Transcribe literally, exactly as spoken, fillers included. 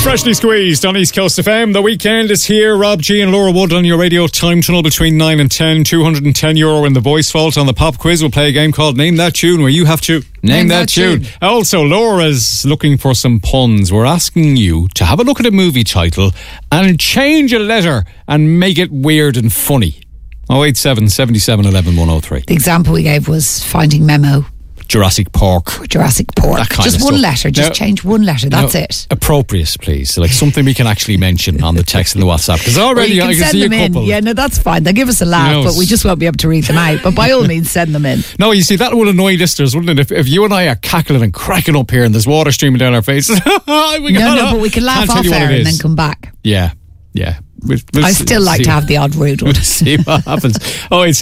Freshly squeezed on East Coast F M. The weekend is here. Rob G and Laura Wood on your radio. Time tunnel between nine and ten. two hundred ten euro in the voice vault. On the pop quiz, we'll play a game called Name That Tune, where you have to name, name that, that tune. tune. Also, Laura's looking for some puns. We're asking you to have a look at a movie title and change a letter and make it weird and funny. oh eight seven, seven seven, one one, one oh three. The example we gave was Finding Memo. Jurassic Park. Jurassic Park. Just one stuff. letter. Just now, change one letter. That's now, it. Appropriate, please. So like something we can actually mention on the text and the WhatsApp. Because already well, I can see a couple. In. Yeah, no, that's fine. They'll give us a laugh, you know, but we just won't be able to read them out. But by all means, send them in. No, you see, that would annoy listeners, wouldn't it? If, if you and I are cackling and cracking up here and there's water streaming down our faces. we no, no, but we can laugh off air and then come back. Yeah, yeah. We'll, we'll I still like see. to have the odd rude one. We'll see what happens. Oh, it's